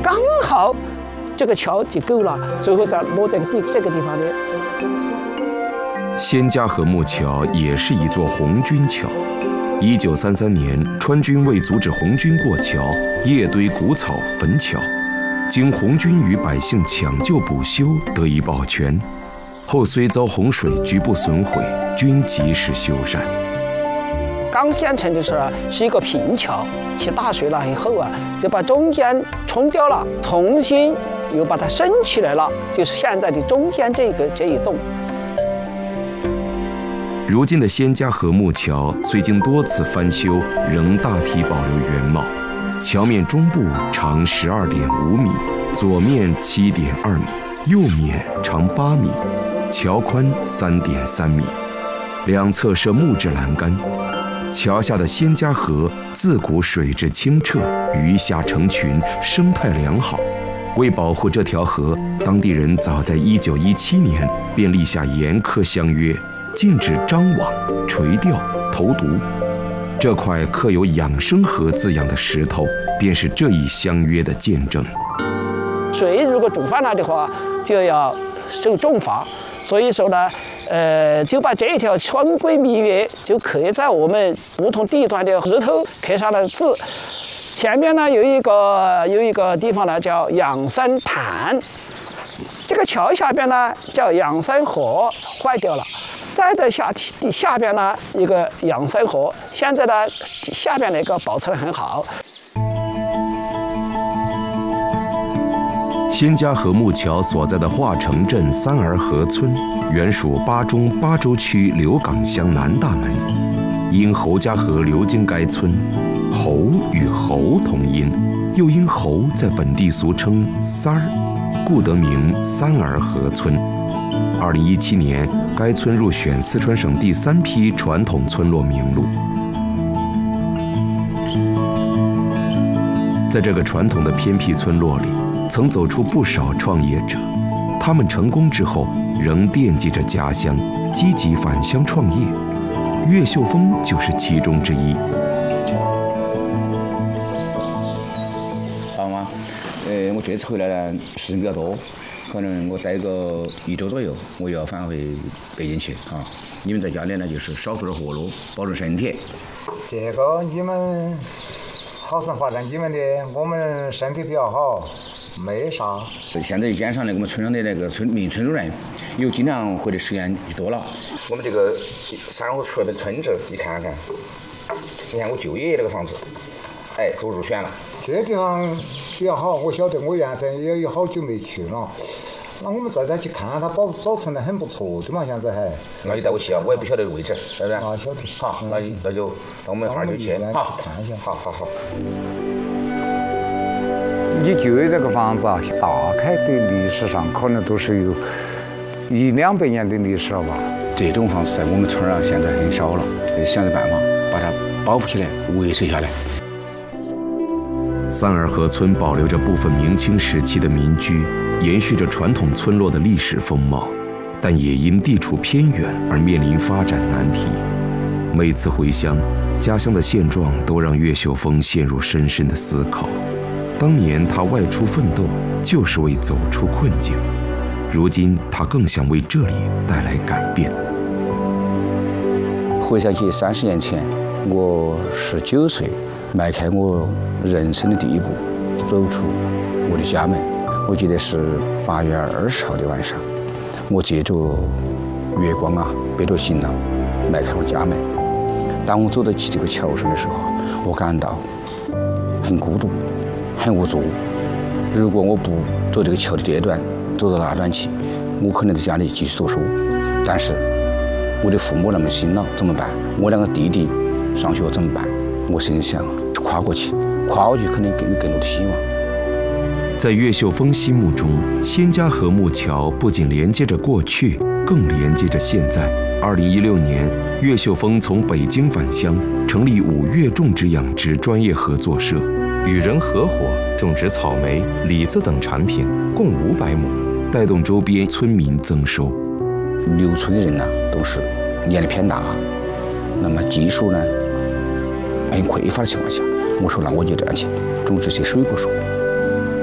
刚好这个桥就够了，最后再落这个地方的。 仙家河木桥也是一座红军桥。1933年，川军为阻止红军过桥，夜堆谷草焚桥，经红军与百姓抢救补修，得以保全。后虽遭洪水局部损毁，均及时修缮。 刚建成的时候是一个平桥，起大水了以后就把中间冲掉了，重新又把它升起来了，就是现在的中间这一栋。 如今的仙家河木桥虽经多次翻修，仍大体保留原貌。桥面中部长12.5米，左面7.2米，右面长8米，桥宽3.3米，两侧设木质栏杆。桥下的仙家河自古水质清澈，鱼虾成群，生态良好。为保护这条河，当地人早在1917年便立下严苛相约，禁止张网、垂钓、投毒。这块刻有养生河字样的石头，便是这一相约的见证。 水如果煮泛了的话，就要受重罚。所以说呢，就把这条川规密约就刻在我们不同地段的石头刻上了字。前面呢有一个地方呢叫养生潭，这个桥下边呢叫养生河，坏掉了。再在下边呢一个养生河，现在呢下边那个保持得很好。 仙家河木桥所在的化城镇三儿河村，原属巴中巴州区刘岗乡南大门。因侯家河流经该村，侯与猴同音，又因猴在本地俗称三儿，故得名三儿河村。2017年，该村入选四川省第3批传统村落名录。在这个传统的偏僻村落里，曾走出不少创业者，他们成功之后仍惦记着家乡，积极返乡创业。岳秀峰就是其中之一。 我这次回来呢，事情比较多，可能我待个1周左右，我又要返回北京去啊。你们在家里呢，就是少做点活路，保重身体。 这个你们好生发展你们的，我们身体比较好，没啥。 现在加上我们村上的那个村主任，又经常回的时间就多了。我们这个三河出来的村志，你看看，你看我舅爷爷那个房子，都入选了。 这地方比较好，我晓得，我原先也有好久没去了。那我们再去看看，它保存得很不错的嘛，现在还。 那就带我去啊，我也不晓得位置，对不对？ 啊，晓得。 好，那就我们一会儿就去。好， 看一下。 好。 你舅爷那个房子啊，大概的历史上可能都是有100-200年的历史了吧。 这种房子在我们村上现在很少了，想着办法把它保护起来，维持下来。 三儿河村保留着部分明清时期的民居，延续着传统村落的历史风貌，但也因地处偏远而面临发展难题。每次回乡，家乡的现状都让岳秀峰陷入深深的思考。当年他外出奋斗，就是为走出困境，如今他更想为这里带来改变。 回想起30年前，我19岁，迈开我人生的第一步，走出我的家门。我记得是8月20号的晚上，我借着月光背着行囊，迈开了家门。当我走到这个桥上的时候，我感到很孤独，很无助。如果我不走这个桥的这段，走到那段去，我可能在家里继续读书。但是我的父母那么辛劳，怎么办？我2个弟弟上学怎么办？我心想，跨过去可能有更多的希望。 在岳秀峰心目中，仙家河木桥不仅连接着过去，更连接着现在。2016年，岳秀峰从北京返乡，成立5月种植养殖专业合作社，与人合伙种植草莓、李子等产品，共500亩，带动周边村民增收。 留村的人都是年龄偏大，那么技术很匮乏的情况下，我说那我就这样去种植些水果树。